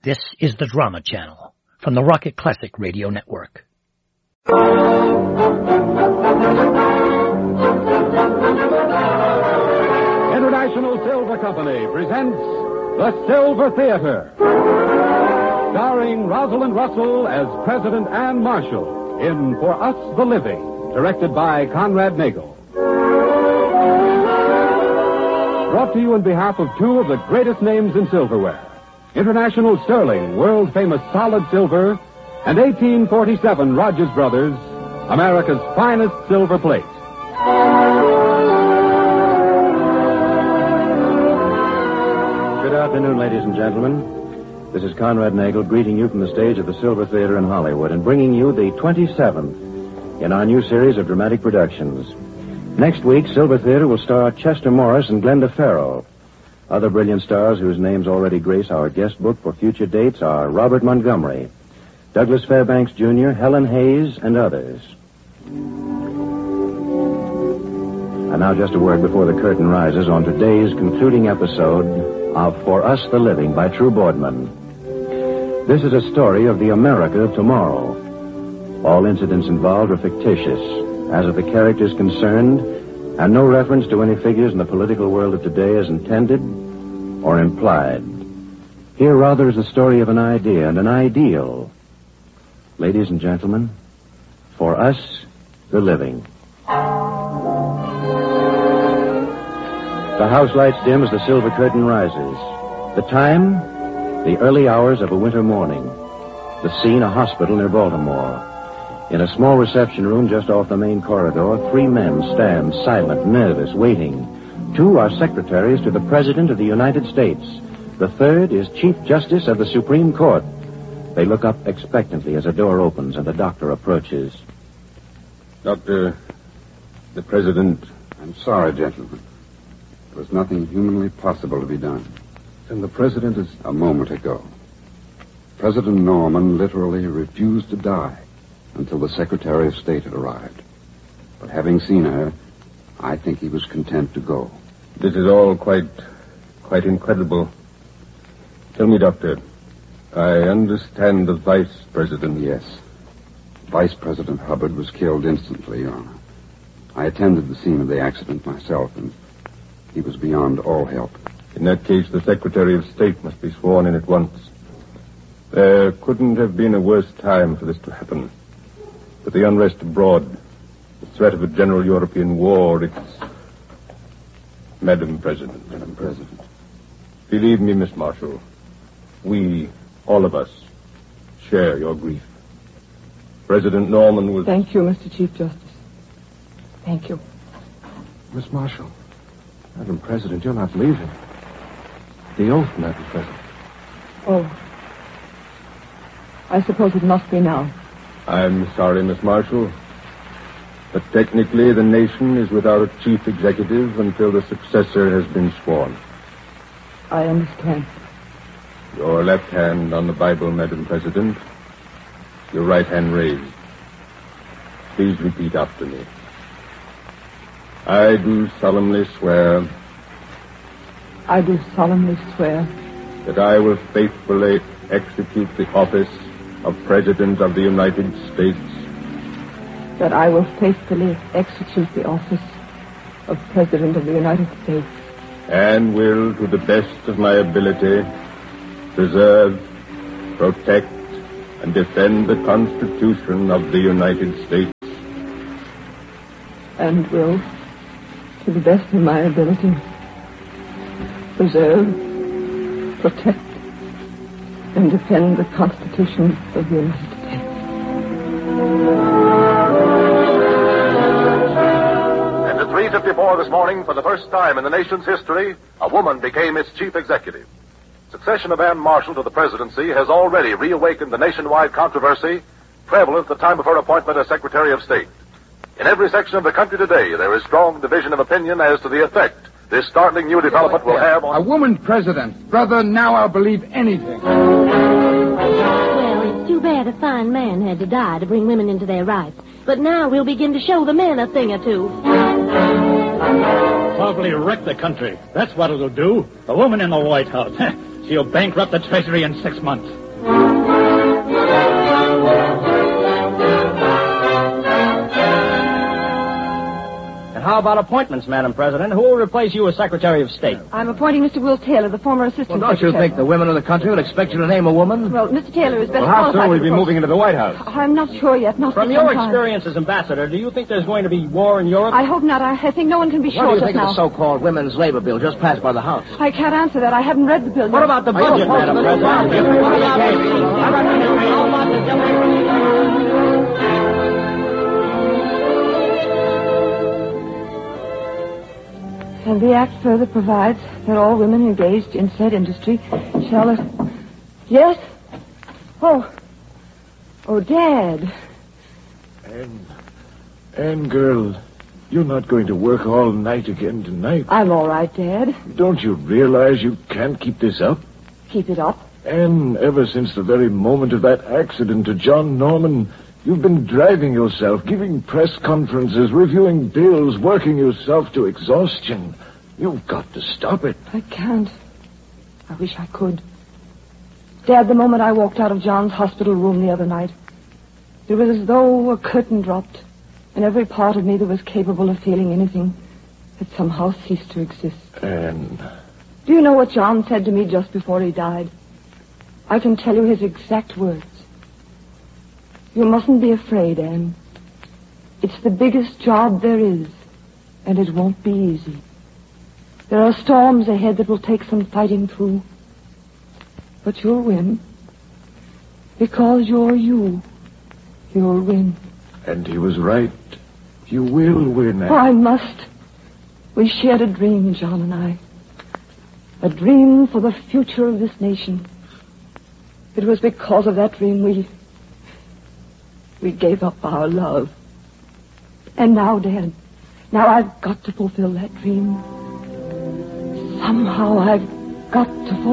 This is the Drama Channel from the Rocket Classic Radio Network. International Silver Company presents The Silver Theater, starring Rosalind Russell as President Anne Marshall in For Us the Living, directed by Conrad Nagel. Brought to you on behalf of two of the greatest names in silverware, International Sterling, world-famous solid silver, and 1847 Rogers Brothers, America's finest silver plate. Good afternoon, ladies and gentlemen. This is Conrad Nagel greeting you from the stage of the Silver Theater in Hollywood and bringing you the 27th in our new series of dramatic productions. Next week, Silver Theater will star Chester Morris and Glenda Farrell. Other brilliant stars whose names already grace our guest book for future dates are Robert Montgomery, Douglas Fairbanks Jr., Helen Hayes, and others. And now just a word before the curtain rises on today's concluding episode of For Us the Living by True Boardman. This is a story of the America of tomorrow. All incidents involved are fictitious, as are the characters concerned, and no reference to any figures in the political world of today is intended or implied. Here, rather, is the story of an idea and an ideal. Ladies and gentlemen, For Us the Living. The house lights dim as the silver curtain rises. The time, the early hours of a winter morning. The scene, a hospital near Baltimore. In a small reception room just off the main corridor, three men stand silent, nervous, waiting. Two are secretaries to the President of the United States. The third is Chief Justice of the Supreme Court. They look up expectantly as a door opens and the doctor approaches. Doctor, the President... I'm sorry, gentlemen. There was nothing humanly possible to be done. And the President is... A moment ago. President Norman literally refused to die until the Secretary of State had arrived. But having seen her, I think he was content to go. This is all quite incredible. Tell me, Doctor, I understand the Vice President... Yes. Vice President Hubbard was killed instantly, Your Honor. I attended the scene of the accident myself, and he was beyond all help. In that case, the Secretary of State must be sworn in at once. There couldn't have been a worse time for this to happen. But the unrest abroad, the threat of a general European war, it's... Madam President. Madam President. Believe me, Miss Marshall, we, all of us, share your grief. President Norman was... Thank you, Mr. Chief Justice. Thank you. Miss Marshall, Madam President, you're not leaving. The oath, Madam President. Oh. I suppose it must be now. I'm sorry, Miss Marshall, but technically the nation is without a chief executive until the successor has been sworn. I understand. Your left hand on the Bible, Madam President. Your right hand raised. Please repeat after me. I do solemnly swear... I do solemnly swear... that I will faithfully execute the office of President of the United States. That I will faithfully execute the office of President of the United States. And will, to the best of my ability, preserve, protect, and defend the Constitution of the United States. And will, to the best of my ability, preserve, protect, and defend the Constitution of the United States. And at 3:54 this morning, for the first time in the nation's history, a woman became its chief executive. Succession of Anne Marshall to the presidency has already reawakened the nationwide controversy prevalent at the time of her appointment as Secretary of State. In every section of the country today, there is strong division of opinion as to the effect this startling new development will have on... A woman president. Brother, now I'll believe anything. Well, it's too bad a fine man had to die to bring women into their rights. But now we'll begin to show the men a thing or two. Probably wreck the country. That's what it'll do. A woman in the White House. She'll bankrupt the Treasury in 6 months. How about appointments, Madam President? Who will replace you as Secretary of State? I'm appointing Mr. Will Taylor, the former assistant Don't you secretary. think the women of the country would expect you to name a woman? Well, Mr. Taylor is best Well, how qualified soon will for you be the post. moving into the White House? I'm not sure yet. Not From for your some time. experience as ambassador, do you think there's going to be war in Europe? I hope not. I think no one can be What sure do you just think now. of the so-called women's labor bill just passed by the House? I can't answer that. I haven't read the bill What yet. about the budget, Madam And the Act further provides that all women engaged in said industry shall... Yes? Oh, Dad. Anne, girl, you're not going to work all night again tonight. I'm all right, Dad. Don't you realize you can't keep this up? Keep it up. Anne, ever since the very moment of that accident to John Norman, you've been driving yourself, giving press conferences, reviewing bills, working yourself to exhaustion. You've got to stop it. I can't. I wish I could. Dad, the moment I walked out of John's hospital room the other night, it was as though a curtain dropped, and every part of me that was capable of feeling anything had somehow ceased to exist. Anne. Do you know what John said to me just before he died? I can tell you his exact words. You mustn't be afraid, Anne. It's the biggest job there is, and it won't be easy. There are storms ahead that will take some fighting through. But you'll win. Because you're you. You'll win. And he was right. You will win, Anne. Oh, I must. We shared a dream, John and I. A dream for the future of this nation. It was because of that dream we gave up our love. And now, Dad, now I've got to fulfill that dream. Somehow I've got to fulfill